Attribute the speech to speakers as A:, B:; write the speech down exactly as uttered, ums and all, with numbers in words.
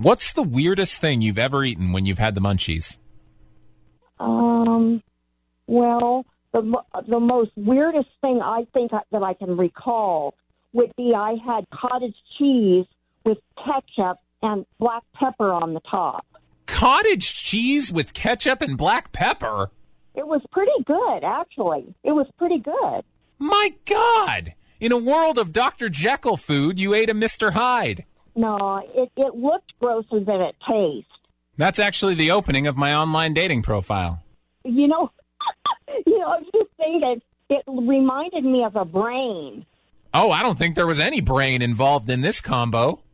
A: What's the weirdest thing you've ever eaten when you've had the munchies?
B: Um, well, the mo- the most weirdest thing I think I, that I can recall would be I had cottage cheese with ketchup and black pepper on the top.
A: Cottage cheese with ketchup and black pepper?
B: It was pretty good, actually. It was pretty good.
A: My God! In a world of Doctor Jekyll food, you ate a Mister Hyde.
B: No, it, it looked grosser than it tasted.
A: That's actually the opening of my online dating profile.
B: You know, you know, I was just thinking, it reminded me of a brain.
A: Oh, I don't think there was any brain involved in this combo.